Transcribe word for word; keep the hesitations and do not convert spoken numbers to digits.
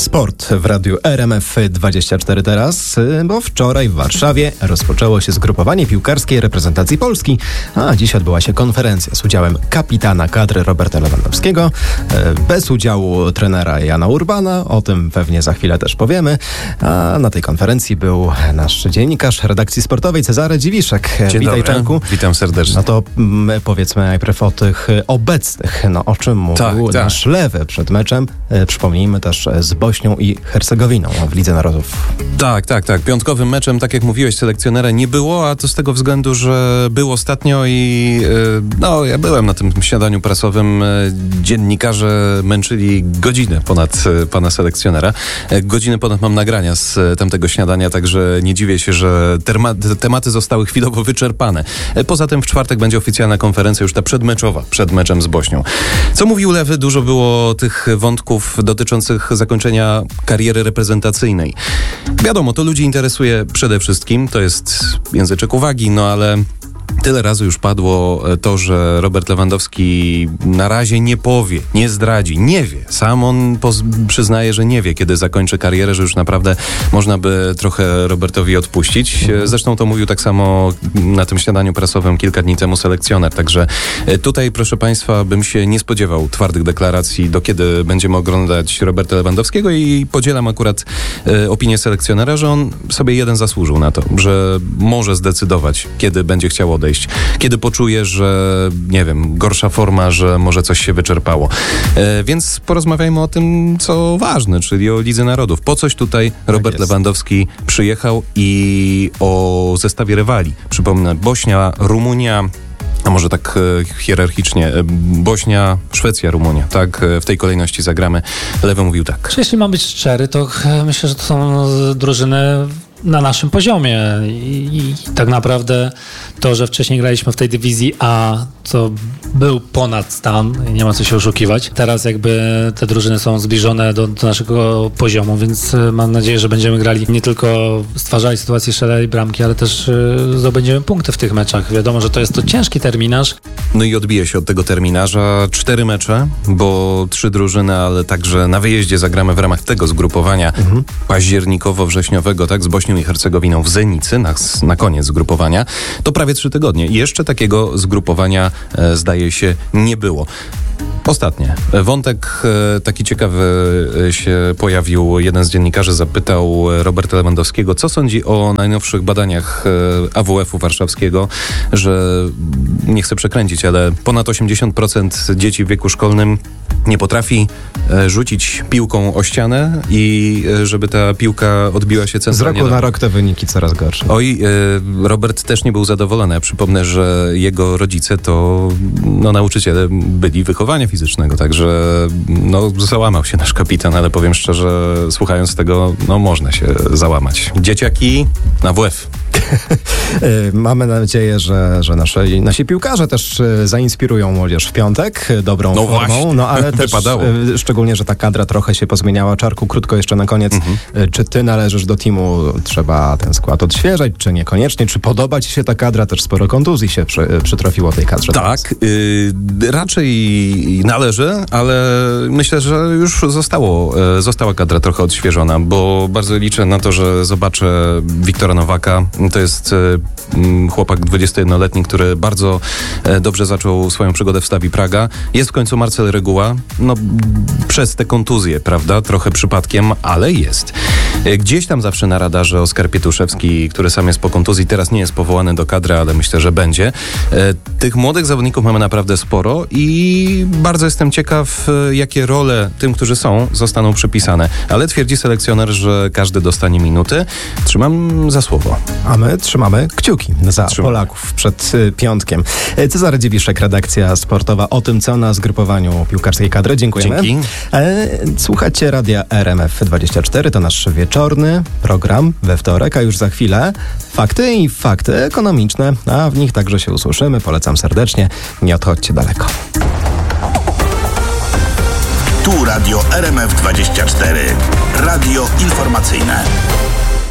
Sport w radiu R M F dwadzieścia cztery teraz, bo wczoraj w Warszawie rozpoczęło się zgrupowanie piłkarskiej reprezentacji Polski, a dziś odbyła się konferencja z udziałem kapitana kadry Roberta Lewandowskiego, bez udziału trenera Jana Urbana, o tym pewnie za chwilę też powiemy, a na tej konferencji był nasz dziennikarz redakcji sportowej Cezary Dziwiszek. Dzień Witaj, dobry. Czanku. Witam serdecznie. No to my powiedzmy najpierw o tych obecnych, no o czym mówił tak, tak. nasz lewy przed meczem. E, przypomnijmy też z Bośnią i Hercegowiną w Lidze Narodów. Tak, tak, tak. Piątkowym meczem, tak jak mówiłeś, selekcjonera nie było, a to z tego względu, że był ostatnio i e, no ja byłem na tym śniadaniu prasowym. E, dziennikarze męczyli godzinę ponad e, pana selekcjonera. E, godzinę ponad mam nagrania z e, tamtego śniadania, także nie dziwię się, że terma- tematy zostały chwilowo wyczerpane. E, poza tym w czwartek będzie oficjalna konferencja, już ta przedmeczowa, przed meczem z Bośnią. Co mówił lewy? Dużo było tych wątków dotyczących zakończenia kariery reprezentacyjnej. Wiadomo, to ludzi interesuje przede wszystkim, to jest języczek uwagi, no ale tyle razy już padło to, że Robert Lewandowski na razie nie powie, nie zdradzi, nie wie. Sam on poz- przyznaje, że nie wie, kiedy zakończy karierę, że już naprawdę można by trochę Robertowi odpuścić. Zresztą to mówił tak samo na tym śniadaniu prasowym kilka dni temu selekcjoner. Także tutaj, proszę Państwa, bym się nie spodziewał twardych deklaracji, do kiedy będziemy oglądać Roberta Lewandowskiego i podzielam akurat e, opinię selekcjonera, że on sobie jeden zasłużył na to, że może zdecydować, kiedy będzie chciał odejść. Kiedy poczuje, że nie wiem, gorsza forma, że może coś się wyczerpało. E, więc porozmawiajmy o tym, co ważne, czyli o Lidze Narodów. Po coś tutaj Robert jest. Lewandowski przyjechał i o zestawie rywali. Przypomnę, Bośnia, Rumunia, a może tak e, hierarchicznie, e, Bośnia, Szwecja, Rumunia. Tak, e, w tej kolejności zagramy. Lewy mówił tak. Jeśli mam być szczery, to e, myślę, że to są drużyny na naszym poziomie I, i tak naprawdę to, że wcześniej graliśmy w tej dywizji A, to był ponad stan, nie ma co się oszukiwać. Teraz jakby te drużyny są zbliżone do, do naszego poziomu, więc mam nadzieję, że będziemy grali nie tylko stwarzali sytuację, strzelali bramki, ale też y, zdobędziemy punkty w tych meczach. Wiadomo, że to jest to ciężki terminarz. No i odbije się od tego terminarza cztery mecze, bo trzy drużyny, ale także na wyjeździe zagramy w ramach tego zgrupowania mhm. październikowo-wrześniowego, tak, z Bośnią i Hercegowiną w Zenicy na, na koniec zgrupowania. To prawie trzy tygodnie. I jeszcze takiego zgrupowania e, zdaje się nie było. Ostatnie. Wątek e, taki ciekawy e, się pojawił. Jeden z dziennikarzy zapytał Roberta Lewandowskiego, co sądzi o najnowszych badaniach e, A W F-u warszawskiego, że nie chcę przekręcić, ale ponad osiemdziesiąt procent dzieci w wieku szkolnym nie potrafi e, rzucić piłką o ścianę i e, żeby ta piłka odbiła się centralnie. Z roku na rok te wyniki coraz gorsze. Oj, e, Robert też nie był zadowolony. Ja przypomnę, że jego rodzice to no, nauczyciele byli wychowania fizycznego, także no, załamał się nasz kapitan, ale powiem szczerze, słuchając tego, no można się załamać. Dzieciaki na W F. Mamy nadzieję, że, że nasze, nasi piłkarze też zainspirują młodzież w piątek dobrą no formą, właśnie. no ale też Wypadało. szczególnie, że ta kadra trochę się pozmieniała. Czarku, krótko jeszcze na koniec. Mhm. Czy ty należysz do teamu, trzeba ten skład odświeżać, czy niekoniecznie? Czy podoba ci się ta kadra? Też sporo kontuzji się przy, przytrafiło tej kadrze. Tak, yy, raczej należy, ale myślę, że już zostało, yy, została kadra trochę odświeżona, bo bardzo liczę na to, że zobaczę Wiktora Nowaka. To jest y, chłopak dwudziestojednoletni, który bardzo y, dobrze zaczął swoją przygodę w Stawi Praga. Jest w końcu Marcel Reguła. No, przez te kontuzje, prawda? Trochę przypadkiem, ale jest. Y, gdzieś tam zawsze na radarze Oskar Pietuszewski, który sam jest po kontuzji. Teraz nie jest powołany do kadry, ale myślę, że będzie. Y, tych młodych zawodników mamy naprawdę sporo i bardzo jestem ciekaw, y, jakie role tym, którzy są, zostaną przypisane. Ale twierdzi selekcjoner, że każdy dostanie minuty. Trzymam za słowo. A my trzymamy kciuki za Trzymamy. Polaków przed y, piątkiem. Cezary Dziwiszek, redakcja sportowa, o tym, co na zgrupowaniu piłkarskiej kadry. Dziękujemy. Dzięki. E, słuchajcie radia R M F dwadzieścia cztery, to nasz wieczorny program we wtorek, a już za chwilę fakty i fakty ekonomiczne, a w nich także się usłyszymy. Polecam serdecznie. Nie odchodźcie daleko. Tu radio R M F dwadzieścia cztery. Radio informacyjne.